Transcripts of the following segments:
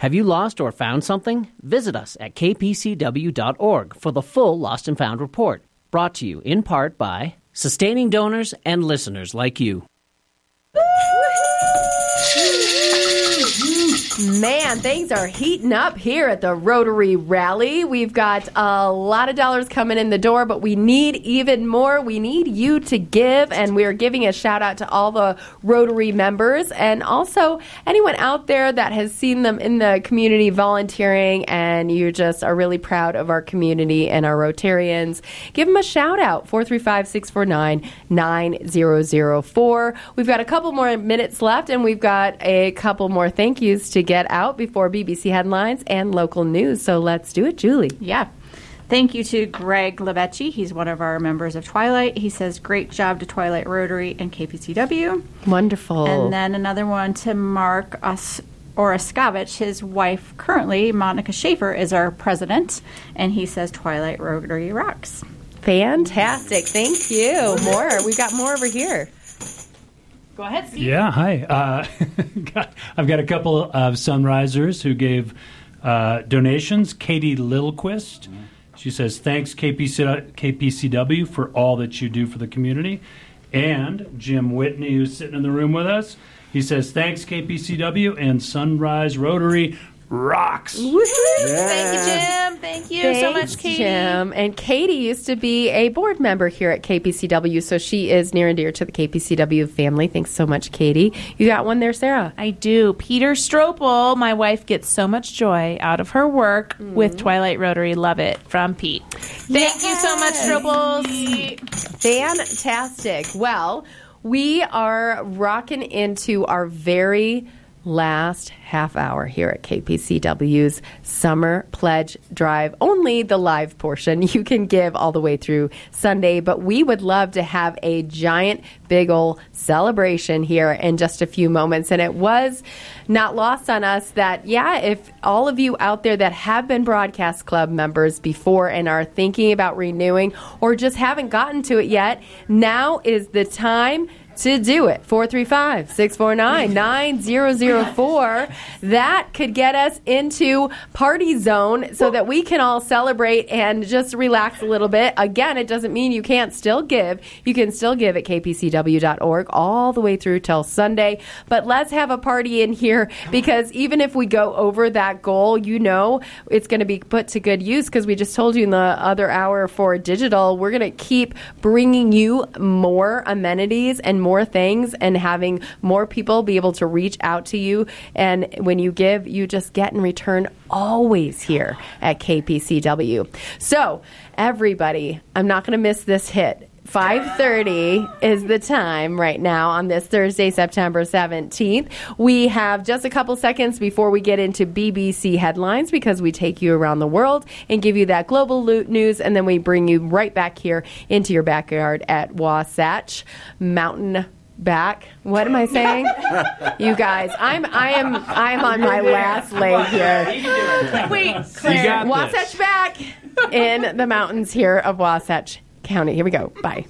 Have you lost or found something? Visit us at kpcw.org for the full Lost and Found report, brought to you in part by sustaining donors and listeners like you. Man, things are heating up here at the Rotary Rally. We've got a lot of dollars coming in the door, but we need even more. We need you to give, and we're giving a shout out to all the Rotary members and also anyone out there that has seen them in the community volunteering and you just are really proud of our community and our Rotarians. Give them a shout out, 435-649-9004. We've got a couple more minutes left, and we've got a couple more thank yous to get out before BBC headlines and local news. So let's do it, Julie. Yeah. Thank you to Greg Lebecci. He's one of our members of Twilight. He says, great job to Twilight Rotary and KPCW. Wonderful. And then another one to Mark Oreskavich. His wife currently, Monica Schaefer, is our president. And he says, Twilight Rotary rocks. Fantastic. Thank you. More. We've got more over here. Go ahead, Steve. Yeah, hi. I've got a couple of Sunrisers who gave donations. Katie Lilquist. She says, thanks, KPCW, for all that you do for the community. And Jim Whitney, who's sitting in the room with us, he says, thanks, KPCW, and Sunrise Rotary rocks. Woo-hoo. Yeah. Thank you, Jim. Thank you so much, Katie. Jim. And Katie used to be a board member here at KPCW, so she is near and dear to the KPCW family. Thanks so much, Katie. You got one there, Sarah? I do. Peter Stropel, my wife gets so much joy out of her work with Twilight Rotary. Love it. From Pete. Thank you so much, Stropels. Fantastic. Well, we are rocking into our very last half hour here at KPCW's Summer Pledge Drive. Only the live portion. You can give all the way through Sunday, but we would love to have a giant, big ol' celebration here in just a few moments. And it was not lost on us that, if all of you out there that have been Broadcast Club members before and are thinking about renewing or just haven't gotten to it yet, now is the time to do it. 435-649-9004. That could get us into party zone so that we can all celebrate and just relax a little bit. Again, it doesn't mean you can't still give. You can still give at kpcw.org all the way through till Sunday. But let's have a party in here, because even if we go over that goal, it's going to be put to good use, because we just told you in the other hour for digital, we're going to keep bringing you more amenities and more things and having more people be able to reach out to you. And when you give, you just get in return always here at KPCW. So, everybody, I'm not going to miss this hit. 5:30 is the time right now on this Thursday, September 17th. We have just a couple seconds before we get into BBC headlines, because we take you around the world and give you that global news, and then we bring you right back here into your backyard at Wasatch Mountain Back. What am I saying? You guys, I'm on my last leg here. Wait, Claire. Wasatch back in the mountains here of Wasatch County. Here we go. Bye.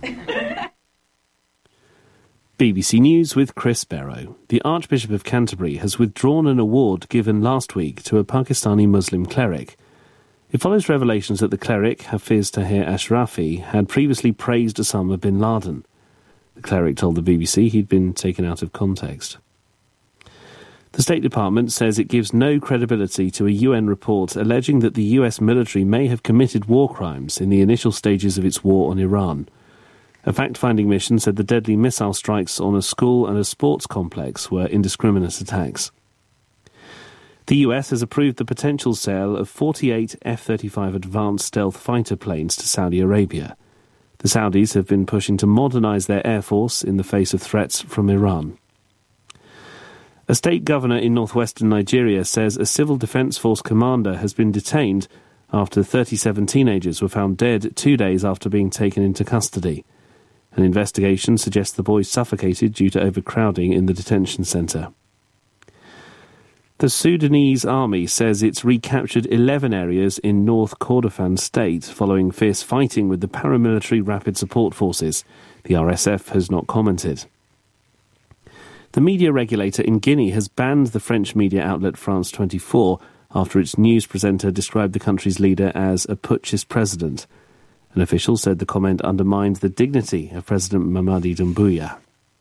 BBC News with Chris Barrow. The Archbishop of Canterbury has withdrawn an award given last week to a Pakistani Muslim cleric. It follows revelations that the cleric, Hafiz Tahir Ashrafi, had previously praised Osama bin Laden. The cleric told the BBC he'd been taken out of context. The State Department says it gives no credibility to a UN report alleging that the US military may have committed war crimes in the initial stages of its war on Iran. A fact-finding mission said the deadly missile strikes on a school and a sports complex were indiscriminate attacks. The US has approved the potential sale of 48 F-35 advanced stealth fighter planes to Saudi Arabia. The Saudis have been pushing to modernise their air force in the face of threats from Iran. A state governor in northwestern Nigeria says a civil defence force commander has been detained after 37 teenagers were found dead 2 days after being taken into custody. An investigation suggests the boys suffocated due to overcrowding in the detention centre. The Sudanese army says it's recaptured 11 areas in North Kordofan state following fierce fighting with the paramilitary Rapid Support Forces. The RSF has not commented. The media regulator in Guinea has banned the French media outlet France 24 after its news presenter described the country's leader as a putschist president. An official said the comment undermined the dignity of President Mamadi Doumbouya.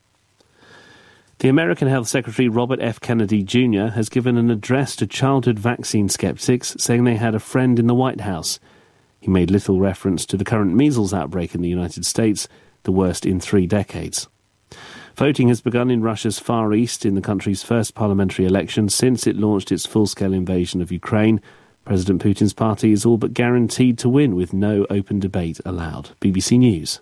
The American Health Secretary Robert F. Kennedy Jr. has given an address to childhood vaccine skeptics, saying they had a friend in the White House. He made little reference to the current measles outbreak in the United States, the worst in 3 decades. Voting has begun in Russia's Far East in the country's first parliamentary election since it launched its full-scale invasion of Ukraine. President Putin's party is all but guaranteed to win with no open debate allowed. BBC News.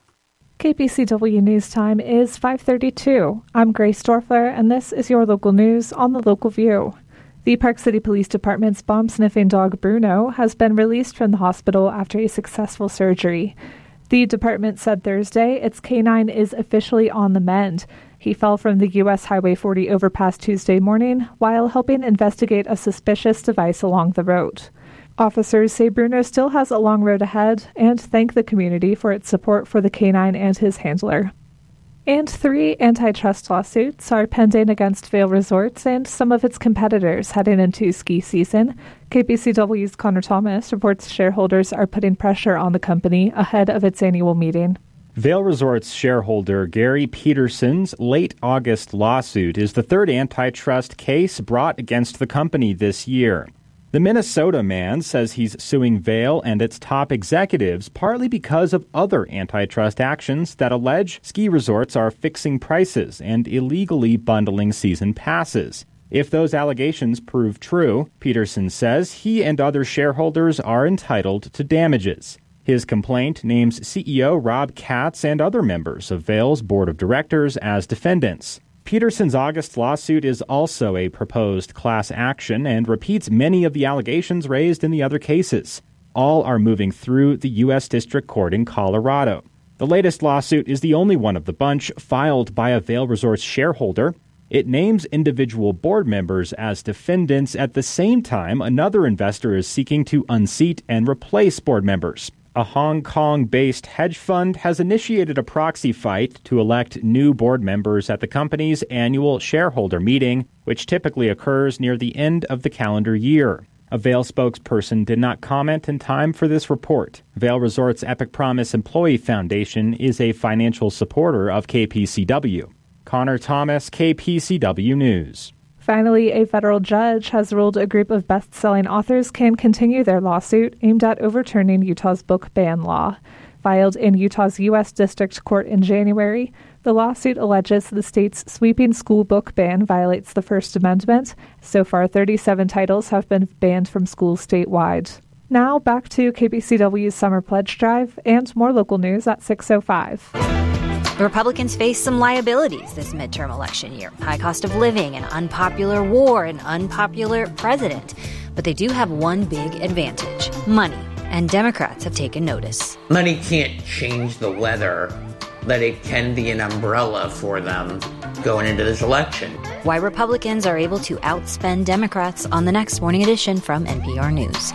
KPCW News Time is 5:32. I'm Grace Dorfler, and this is your local news on the Local View. The Park City Police Department's bomb-sniffing dog Bruno has been released from the hospital after a successful surgery. The department said Thursday its canine is officially on the mend. He fell from the U.S. Highway 40 overpass Tuesday morning while helping investigate a suspicious device along the road. Officers say Bruno still has a long road ahead and thank the community for its support for the canine and his handler. And 3 antitrust lawsuits are pending against Vail Resorts and some of its competitors heading into ski season. KPCW's Connor Thomas reports shareholders are putting pressure on the company ahead of its annual meeting. Vail Resorts shareholder Gary Peterson's late August lawsuit is the 3rd antitrust case brought against the company this year. The Minnesota man says he's suing Vail and its top executives partly because of other antitrust actions that allege ski resorts are fixing prices and illegally bundling season passes. If those allegations prove true, Peterson says he and other shareholders are entitled to damages. His complaint names CEO Rob Katz and other members of Vail's board of directors as defendants. Peterson's August lawsuit is also a proposed class action and repeats many of the allegations raised in the other cases. All are moving through the U.S. District Court in Colorado. The latest lawsuit is the only one of the bunch filed by a Vail Resorts shareholder. It names individual board members as defendants at the same time another investor is seeking to unseat and replace board members. A Hong Kong-based hedge fund has initiated a proxy fight to elect new board members at the company's annual shareholder meeting, which typically occurs near the end of the calendar year. A Vail spokesperson did not comment in time for this report. Vail Resorts Epic Promise Employee Foundation is a financial supporter of KPCW. Connor Thomas, KPCW News. Finally, a federal judge has ruled a group of best-selling authors can continue their lawsuit aimed at overturning Utah's book ban law. Filed in Utah's U.S. District Court in January, the lawsuit alleges the state's sweeping school book ban violates the First Amendment. So far, 37 titles have been banned from schools statewide. Now, back to KPCW's Summer Pledge Drive and more local news at 6:05. Republicans face some liabilities this midterm election year. High cost of living, an unpopular war, an unpopular president. But they do have one big advantage: money. And Democrats have taken notice. Money can't change the weather, but it can be an umbrella for them going into this election. Why Republicans are able to outspend Democrats on the next Morning Edition from NPR News.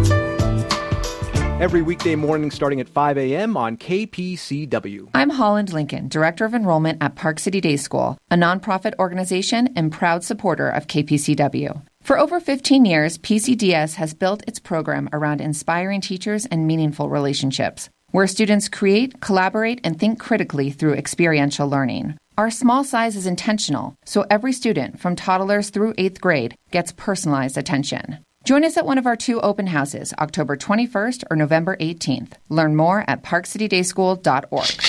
Every weekday morning starting at 5 a.m. on KPCW. I'm Holland Lincoln, Director of Enrollment at Park City Day School, a nonprofit organization and proud supporter of KPCW. For over 15 years, PCDS has built its program around inspiring teachers and meaningful relationships, where students create, collaborate, and think critically through experiential learning. Our small size is intentional, so every student, from toddlers through 8th grade, gets personalized attention. Join us at one of our 2 open houses, October 21st or November 18th. Learn more at parkcitydayschool.org.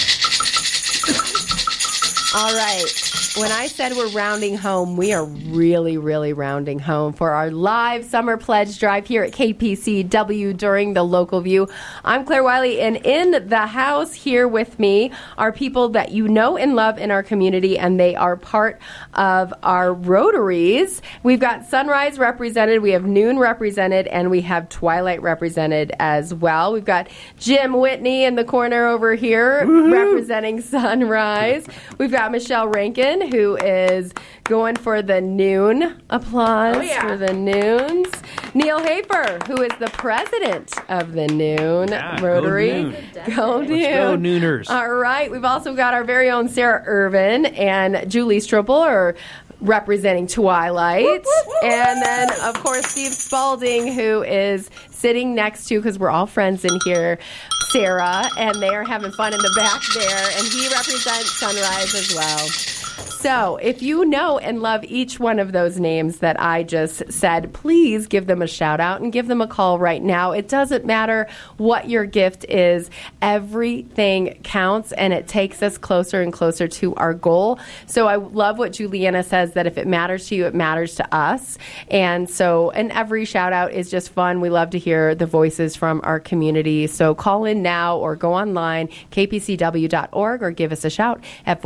All right. When I said we're rounding home, we are really, really rounding home for our live Summer Pledge Drive here at KPCW during the Local View. I'm Claire Wiley, and in the house here with me are people that you know and love in our community, and they are part of our Rotaries. We've got Sunrise represented, we have Noon represented, and we have Twilight represented as well. We've got Jim Whitney in the corner over here representing Sunrise. We've got Michelle Rankin, who is going for the Noon. Applause for the Noons. Neil Hafer, who is the president of the Noon Rotary. Go Noon. Let's go Nooners. All right. We've also got our very own Sarah Irvin and Julie Struppel are representing Twilight. And then, of course, Steve Spalding, who is sitting next to, because we're all friends in here, Sarah, and they are having fun in the back there, and he represents Sunrise as well. So, if you know and love each one of those names that I just said, please give them a shout out and give them a call right now. It doesn't matter what your gift is. Everything counts, and it takes us closer and closer to our goal. So, I love what Juliana says, that if it matters to you, it matters to us. And every shout out is just fun. We love to hear the voices from our community. So, call in now or go online, kpcw.org, or give us a shout at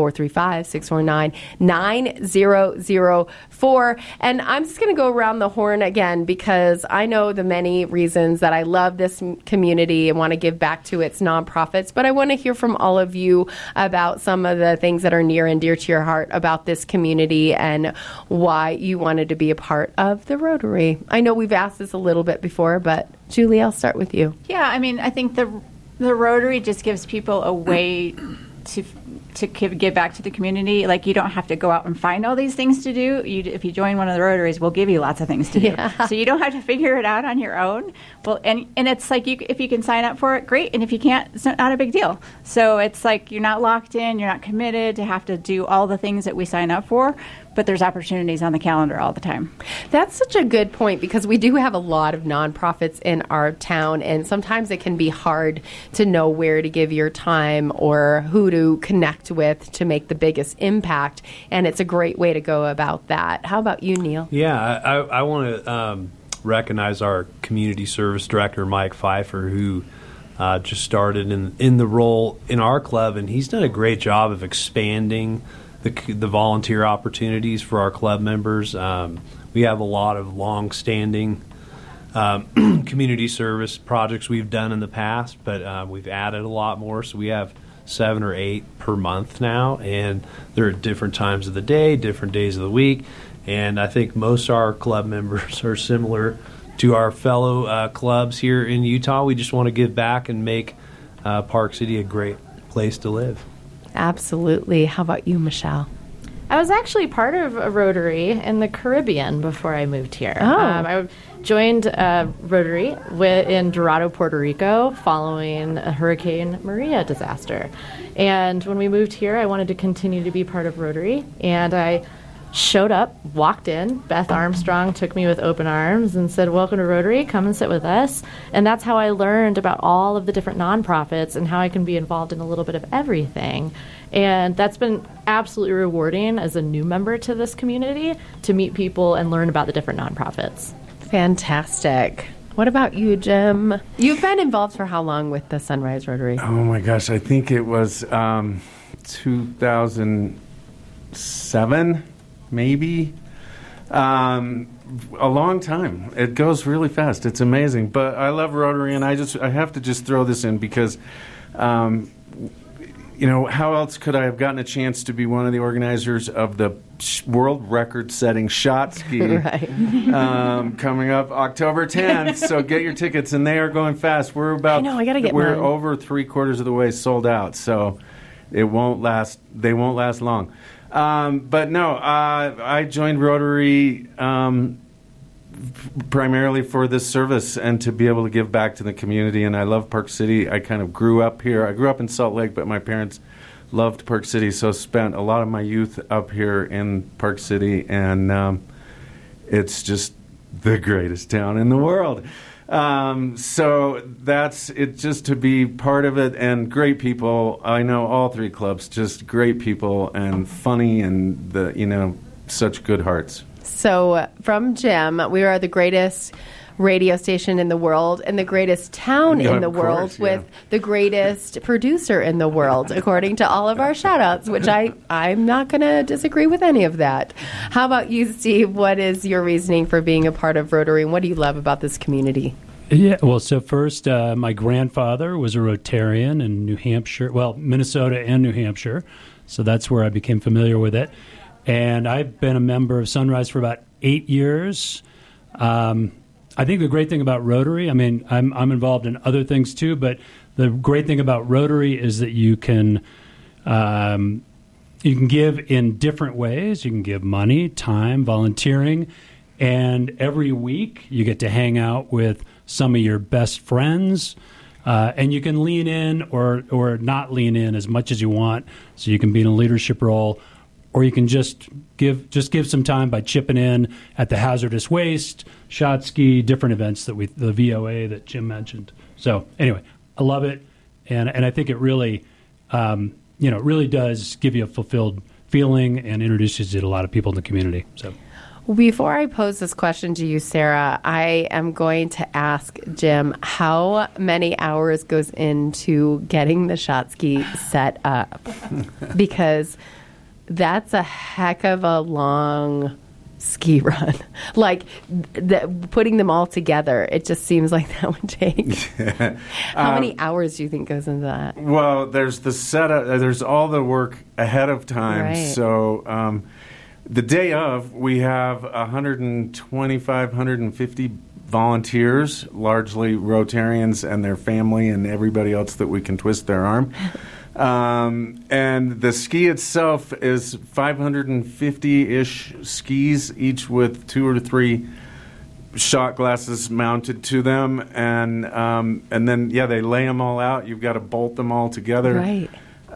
435-649-9004. And I'm just going to go around the horn again because I know the many reasons that I love this community and want to give back to its nonprofits, but I want to hear from all of you about some of the things that are near and dear to your heart about this community and why you wanted to be a part of the Rotary. I know we've asked this a little bit before, but Julie, I'll start with you. Yeah, I mean, I think the Rotary just gives people a way to give back to the community. Like, you don't have to go out and find all these things to do. If you join one of the Rotaries, we'll give you lots of things to do. So you don't have to figure it out on your own. Well, and it's like, if you can sign up for it, great. And if you can't, it's not a big deal. So it's like, you're not locked in, you're not committed to have to do all the things that we sign up for, but there's opportunities on the calendar all the time. That's such a good point, because we do have a lot of nonprofits in our town, and sometimes it can be hard to know where to give your time or who to connect with to make the biggest impact, and it's a great way to go about that. How about you, Neil? Yeah, I want to recognize our community service director, Mike Pfeiffer, who just started in the role in our club, and he's done a great job of expanding the volunteer opportunities for our club members. We have a lot of long-standing community service projects we've done in the past, but we've added a lot more, so we have 7 or 8 per month now, and they're at different times of the day, different days of the week, and I think most of our club members are similar to our fellow clubs here in Utah. We just want to give back and make Park City a great place to live. Absolutely. How about you, Michelle? I was actually part of a Rotary in the Caribbean before I moved here. I joined Rotary in Dorado, Puerto Rico, following a Hurricane Maria disaster. And when we moved here, I wanted to continue to be part of Rotary, and I showed up, walked in. Beth Armstrong took me with open arms and said, "Welcome to Rotary, come and sit with us." And that's how I learned about all of the different nonprofits and how I can be involved in a little bit of everything. And that's been absolutely rewarding as a new member to this community, to meet people and learn about the different nonprofits. Fantastic. What about you, Jim? You've been involved for how long with the Sunrise Rotary? Oh my gosh, I think it was 2007, maybe. A long time. It goes really fast. It's amazing. But I love Rotary, and I have to just throw this in because how else could I have gotten a chance to be one of the organizers of the world record-setting shot ski coming up October 10th? So get your tickets, and they are going fast. We're over 3/4 of the way sold out, so it won't last. They won't last long. But no, I joined Rotary primarily for this service and to be able to give back to the community. And I love Park City. I kind of grew up here. I grew up in Salt Lake, but my parents loved Park City, so spent a lot of my youth up here in Park City. And it's just the greatest town in the world. So that's it, just to be part of it, and great people. I know all 3 clubs, just great people and funny, and such good hearts. So from Jim, we are the greatest radio station in the world and the greatest town in the world with the greatest producer in the world, according to all of our shout-outs, which I'm not going to disagree with any of that. How about you, Steve? What is your reasoning for being a part of Rotary, and what do you love about this community? Yeah, well, so first, my grandfather was a Rotarian in New Hampshire, Minnesota and New Hampshire, so that's where I became familiar with it. And I've been a member of Sunrise for about 8 years. I think the great thing about Rotary, I mean, I'm involved in other things too, but the great thing about Rotary is that you can give in different ways. You can give money, time, volunteering, and every week you get to hang out with some of your best friends, and you can lean in or not lean in as much as you want. So you can be in a leadership role, or you can just give some time by chipping in at the hazardous waste, shot ski, different events the VOA that Jim mentioned. So anyway, I love it, and I think it really, it really does give you a fulfilled feeling and introduces you to a lot of people in the community. So. Before I pose this question to you, Sarah, I am going to ask Jim how many hours goes into getting the shot ski set up, because that's a heck of a long ski run. Like putting them all together, it just seems like that would take. How many hours do you think goes into that? Well, there's the setup. There's all the work ahead of time. Right. So the day of, we have 125, 150 volunteers, largely Rotarians and their family and everybody else that we can twist their arm. And the ski itself is 550-ish skis, each with 2 or 3 shot glasses mounted to them, and then they lay them all out. You've got to bolt them all together. Right.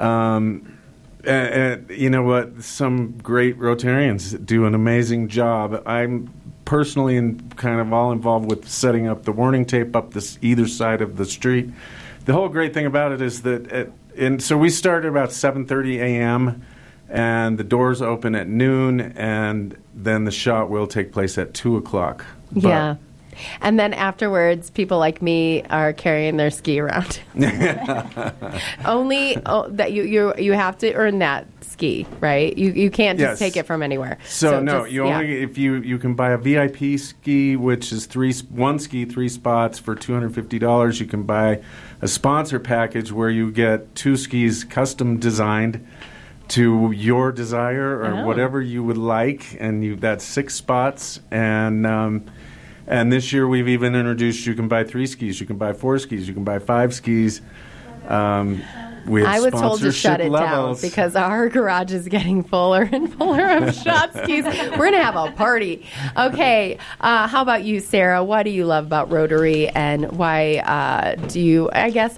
And you know what? Some great Rotarians do an amazing job. I'm personally kind of all involved with setting up the warning tape up either side of the street. The whole great thing about it is that so we start at about 7:30 a.m. and the doors open at noon, and then the shot will take place at 2 o'clock. Yeah. And then afterwards, people like me are carrying their ski around. Only that you have to earn that ski, right? You can't just take it from anywhere. So no, only if you can buy a VIP ski, which is 3 spots for $250. You can buy a sponsor package where you get 2 skis custom designed to your desire or whatever you would like, and that's 6 spots. And this year we've even introduced you can buy 3 skis, you can buy 4 skis, you can buy 5 skis. We have I was told to shut it levels. down because our garage is getting fuller and fuller of shot skis. We're going to have a party. Okay, how about you, Sarah? What do you love about Rotary, and why do you, I guess,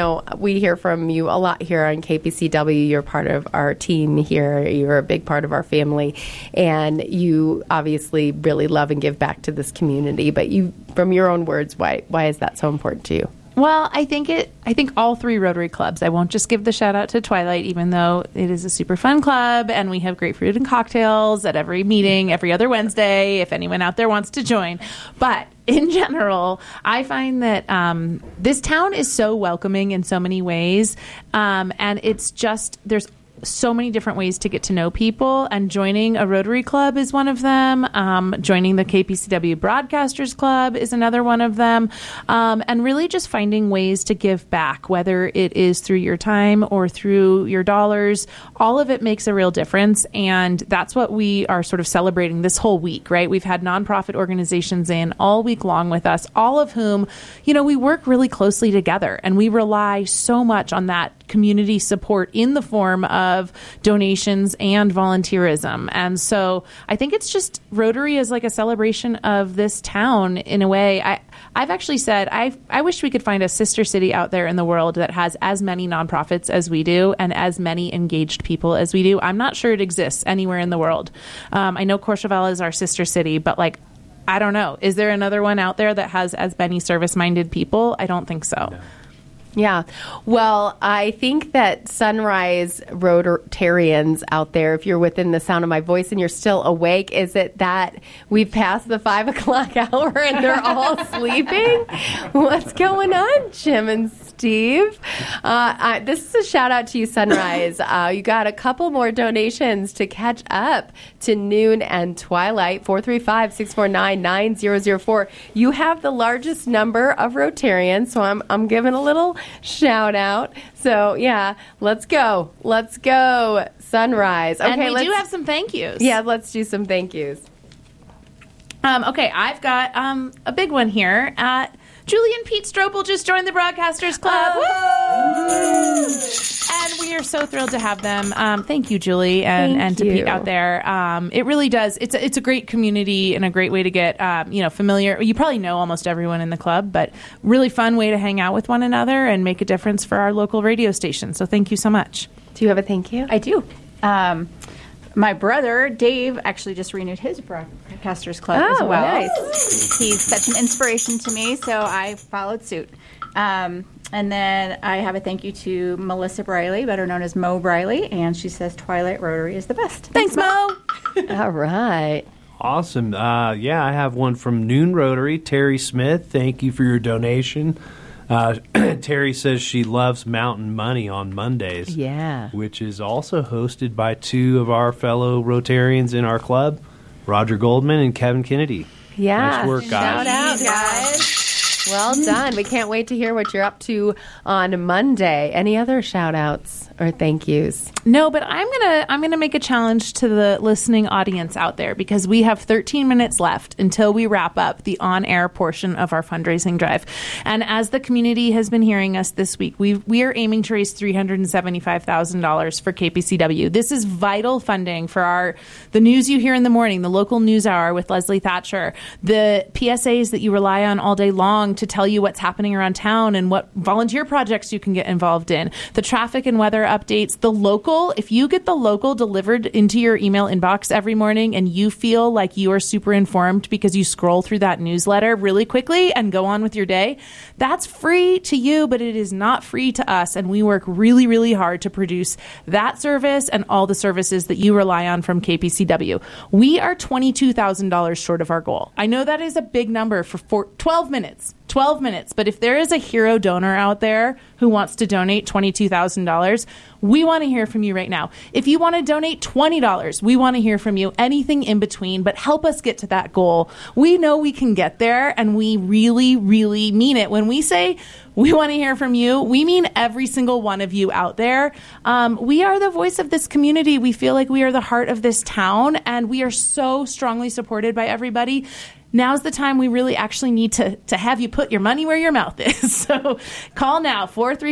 we hear from you a lot here on KPCW. You're part of our team here. You're a big part of our family, and you obviously really love and give back to this community. But you, from your own words, why is that so important to you? Well, I think all 3 Rotary clubs. I won't just give the shout out to Twilight, even though it is a super fun club and we have great food and cocktails at every meeting every other Wednesday if anyone out there wants to join. But in general, I find that this town is so welcoming in so many ways, and it's just there's so many different ways to get to know people, and joining a Rotary Club is one of them. Joining the KPCW Broadcasters Club is another one of them. And really just finding ways to give back, whether it is through your time or through your dollars. All of it makes a real difference, and that's what we are sort of celebrating this whole week, right? We've had nonprofit organizations in all week long with us, all of whom, we work really closely together, and we rely so much on that community support in the form of donations and volunteerism. And so I think it's just Rotary is like a celebration of this town in a way. I've actually said I wish we could find a sister city out there in the world that has as many nonprofits as we do and as many engaged people as we do. I'm not sure it exists anywhere in the world. I know Courchevel is our sister city, but I don't know. Is there another one out there that has as many service-minded people? I don't think so. No. Yeah. Well, I think that Sunrise Rotarians out there, if you're within the sound of my voice and you're still awake, is it that we've passed the 5 o'clock hour and they're all sleeping? What's going on, Jim and Steve? This is a shout out to you, Sunrise. You got a couple more donations to catch up to Noon and Twilight, 435-649-9004. You have the largest number of Rotarians, so I'm giving a little shout out. So yeah, let's go, Sunrise. Okay, and we do have some thank yous. Yeah, let's do some thank yous. Okay, I've got a big one here. Julie and Pete Stropel just joined the Broadcasters Club. Woo! And we are so thrilled to have them. Thank you, Julie, and to Pete out there. It really does. It's a great community and a great way to get familiar. You probably know almost everyone in the club, but really fun way to hang out with one another and make a difference for our local radio station. So thank you so much. Do you have a thank you? I do. My brother, Dave, actually just renewed his Broadcasters Club as well. Nice. He's such an inspiration to me, so I followed suit. And then I have a thank you to Melissa Briley, better known as Mo Briley, and she says Twilight Rotary is the best. Thanks, Mo. All right. Awesome. I have one from Noon Rotary, Terry Smith. Thank you for your donation. Terry says she loves Mountain Money on Mondays. Yeah. Which is also hosted by two of our fellow Rotarians in our club, Roger Goldman and Kevin Kennedy. Yeah. Nice work, guys. Shout out, guys. Well done. We can't wait to hear what you're up to on Monday. Any other shout outs or thank yous? No, but I'm gonna make a challenge to the listening audience out there, because we have 13 minutes left until we wrap up the on-air portion of our fundraising drive. And as the community has been hearing us this week, we are aiming to raise $375,000 for KPCW. This is vital funding for the news you hear in the morning, the local news hour with Leslie Thatcher, the PSAs that you rely on all day long to tell you what's happening around town and what volunteer projects you can get involved in, the traffic and weather updates, the local. If you get the local delivered into your email inbox every morning and you feel like you are super informed because you scroll through that newsletter really quickly and go on with your day, that's free to you, but it is not free to us. And we work really, really hard to produce that service and all the services that you rely on from KPCW. We are $22,000 short of our goal. I know that is a big number for 12 minutes. 12 minutes. But if there is a hero donor out there who wants to donate $22,000, we want to hear from you right now. If you want to donate $20, we want to hear from you. Anything in between, but help us get to that goal. We know we can get there, and we really, really mean it. When we say we want to hear from you, we mean every single one of you out there. We are the voice of this community. We feel like we are the heart of this town, and we are so strongly supported by everybody. Now's the time we really actually need to have you put your money where your mouth is. So call now,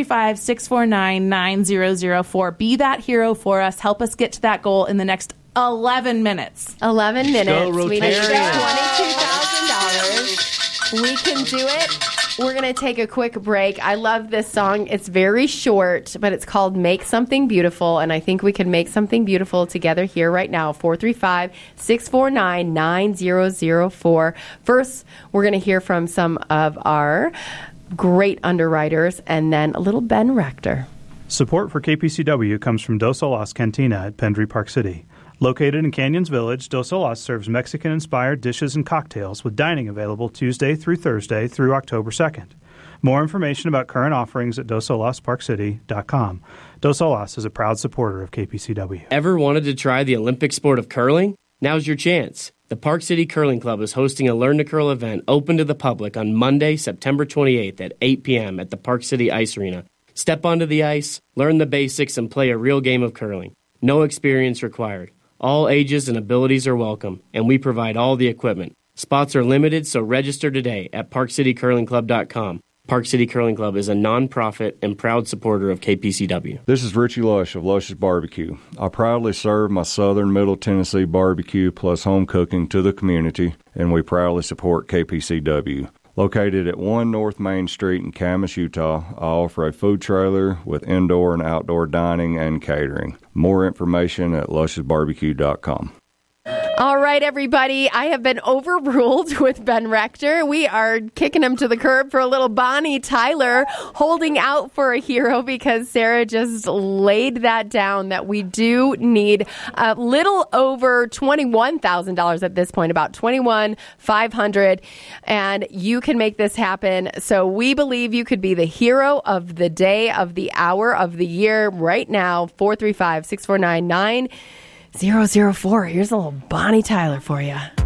435-649-9004. Be that hero for us. Help us get to that goal in the next 11 minutes. 11 minutes. Go We need Rotarians. $22,000. We can do it. We're going to take a quick break. I love this song. It's very short, but it's called Make Something Beautiful, and I think we can make something beautiful together here right now. 435-649-9004. First, we're going to hear from some of our great underwriters, and then a little Ben Rector. Support for KPCW comes from Dos Olas Cantina at Pendry Park City. Located in Canyons Village, Dos Olas serves Mexican-inspired dishes and cocktails with dining available Tuesday through Thursday through October 2nd. More information about current offerings at DosOlasParkCity.com. Dos Olas is a proud supporter of KPCW. Ever wanted to try the Olympic sport of curling? Now's your chance. The Park City Curling Club is hosting a Learn to Curl event open to the public on Monday, September 28th at 8 p.m. at the Park City Ice Arena. Step onto the ice, learn the basics, and play a real game of curling. No experience required. All ages and abilities are welcome, and we provide all the equipment. Spots are limited, so register today at ParkCityCurlingClub.com. Park City Curling Club is a non-profit and proud supporter of KPCW. This is Richie Lush of Lush's Barbecue. I proudly serve my Southern Middle Tennessee barbecue plus home cooking to the community, and we proudly support KPCW. Located at 1 North Main Street in Camas, Utah, I offer a food trailer with indoor and outdoor dining and catering. More information at lushesbarbecue.com. All right, everybody. I have been overruled with Ben Rector. We are kicking him to the curb for a little Bonnie Tyler, holding out for a hero because Sarah just laid that down, that we do need a little over $21,000 at this point, about $21,500, and you can make this happen. So we believe you could be the hero of the day, of the hour, of the year right now. 435-649-9004. Here's a little Bonnie Tyler for you.